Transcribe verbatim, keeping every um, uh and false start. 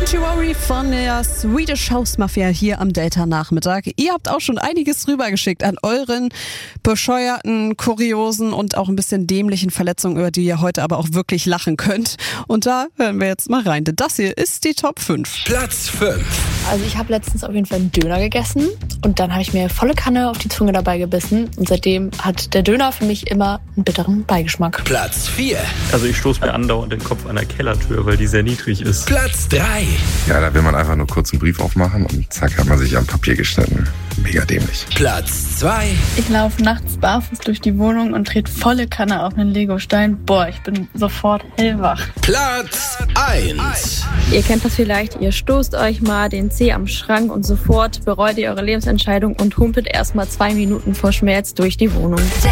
Don't You Worry von der Swedish House Mafia hier am Delta-Nachmittag. Ihr habt auch schon einiges rübergeschickt an euren bescheuerten, kuriosen und auch ein bisschen dämlichen Verletzungen, über die ihr heute aber auch wirklich lachen könnt. Und da hören wir jetzt mal rein, denn das hier ist die Top fünf. Platz fünf. Also ich habe letztens auf jeden Fall einen Döner gegessen und dann habe ich mir volle Kanne auf die Zunge dabei gebissen und seitdem hat der Döner für mich immer einen bitteren Beigeschmack. Platz vier. Also ich stoße mir andauernd den Kopf an der Kellertür, weil die sehr niedrig ist. Platz drei. Ja, da will man einfach nur kurz einen Brief aufmachen und zack, hat man sich am Papier geschnitten. Mega dämlich. Platz zwei. Ich laufe nachts barfuß durch die Wohnung und trete volle Kanne auf einen Legostein. Boah, ich bin sofort hellwach. Platz eins. Ihr kennt das vielleicht, ihr stoßt euch mal den Zeh am Schrank und sofort bereut ihr eure Lebensentscheidung und humpelt erstmal zwei Minuten vor Schmerz durch die Wohnung.